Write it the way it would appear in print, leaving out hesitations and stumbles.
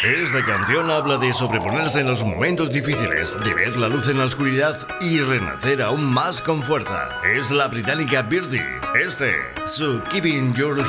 Esta canción habla de sobreponerse en los momentos difíciles, de ver la luz en la oscuridad y renacer aún más con fuerza. Es la británica Birdie. Su Keeping Your